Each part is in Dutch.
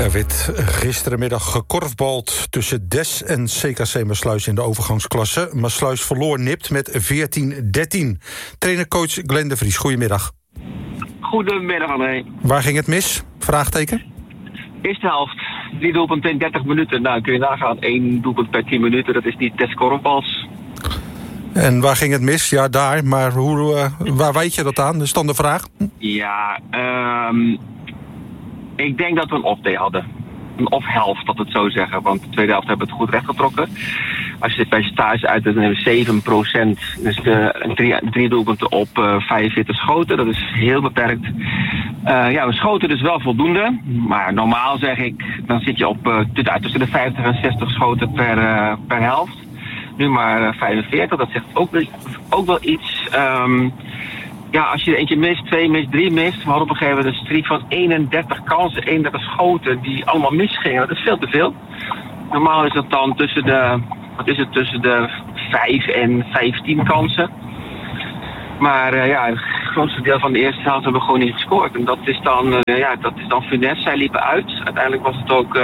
Er werd gisterenmiddag gekorfbald tussen DES en CKC Maassluis in de overgangsklasse. Maassluis verloor nipt met 14-13. Trainercoach Glenn de Vries, goedemiddag. Goedemiddag, André. Waar ging het mis? Vraagteken? Eerste helft. 3 doelpunten in 30 minuten. Nou, kun je nagaan. 1 doelpunt per 10 minuten. Dat is niet korfbals. En waar ging het mis? Ja, daar. Maar waar weet je dat aan? Dat is dan de vraag. Ja, ik denk dat we een off-day hadden. Een off-helft, dat we het zo zeggen. Want de tweede helft hebben we het goed rechtgetrokken. Als je de percentage uit dan hebben we 7%. Dus 3 doelpunten op 45 schoten. Dat is heel beperkt. We schoten dus wel voldoende. Maar normaal zeg ik, dan zit je op tussen de 50 en 60 schoten per helft. Nu maar 45, dat zegt ook wel iets. Als je er eentje mist, 2 mist, 3 mist. We hadden op een gegeven moment een streak van 31 kansen, 31 schoten die allemaal misgingen. Dat is veel te veel. Normaal is dat dan tussen de 5 en 15 kansen. Maar het grootste deel van de eerste helft hebben we gewoon niet gescoord. En dat is dan finesse. Zij liepen uit. Uiteindelijk was het ook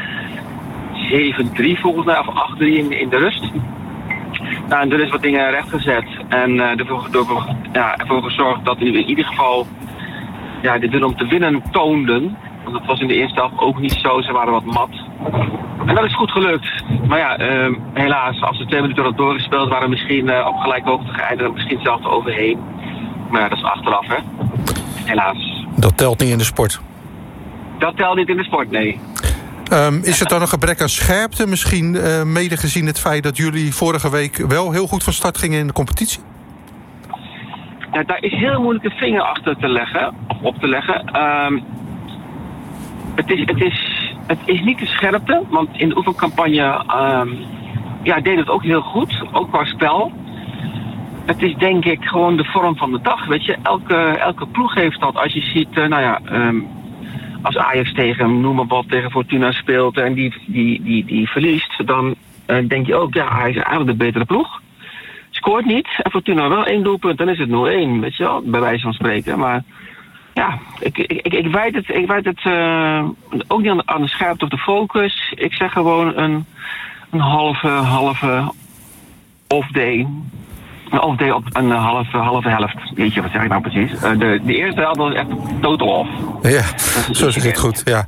7-3 volgens mij, of 8-3 in de rust. Nou, en er is wat dingen rechtgezet. En ervoor gezorgd dat we in ieder geval de wil om te winnen toonden. Want dat was in de eerste helft ook niet zo. Ze waren wat mat. En dat is goed gelukt. Maar helaas, als we 2 minuten hadden doorgespeeld, waren we misschien op gelijke hoogte geëindigd. Misschien zelfs overheen. Maar dat is achteraf, hè. Helaas. Dat telt niet in de sport. Dat telt niet in de sport, nee. Is het dan een gebrek aan scherpte? Misschien mede gezien het feit dat jullie vorige week wel heel goed van start gingen in de competitie? Ja, daar is heel moeilijk de vinger achter te leggen, of op te leggen. Het is niet de scherpte, want in de oefencampagne deed het ook heel goed, ook qua spel. Het is denk ik gewoon de vorm van de dag, weet je. Elke ploeg heeft dat. Als je ziet, als Ajax tegen, noem maar wat, tegen Fortuna speelt en die verliest, dan denk je ook, Ajax is eigenlijk de betere ploeg. Scoort niet en Fortuna wel 1 doelpunt, dan is het 0-1, weet je wel, bij wijze van spreken. Maar ik wijd het ook niet aan de scherpte of de focus. Ik zeg gewoon een halve off-day. Een off-day op een halve helft. Weet je, wat zeg ik nou precies? De eerste helft was echt total off. Ja, zo zeg je het goed. Ja,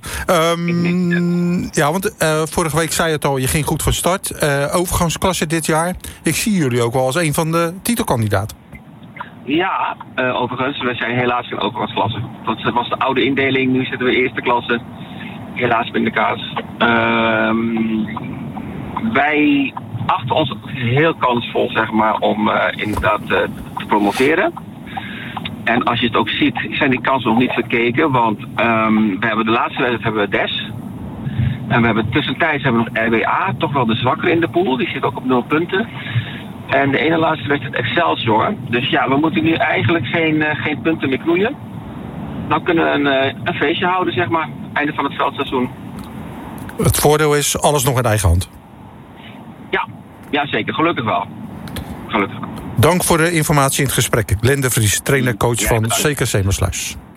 want vorige week zei het al, je ging goed van start. Overgangsklasse dit jaar. Ik zie jullie ook wel als een van de titelkandidaten. Ja, overigens, we zijn helaas geen overgangsklasse. Dat was de oude indeling, nu zitten we eerste klasse. Helaas pindakaas. Wij achten ons heel kansvol, zeg maar, om inderdaad te promoveren. En als je het ook ziet, zijn die kansen nog niet verkeken, want we hebben de laatste wedstrijd hebben we DES. En we hebben tussentijds hebben we nog RWA, toch wel de zwakkere in de pool, die zit ook op 0 punten. En de ene laatste wedstrijd Excelsior. Dus we moeten nu eigenlijk geen punten meer knoeien. Dan kunnen we een feestje houden, zeg maar, einde van het veldseizoen. Het voordeel is, alles nog in eigen hand. Ja, zeker. Gelukkig wel. Dank voor de informatie in het gesprek. Glenn de Vries, trainer-coach van CKC Maassluis.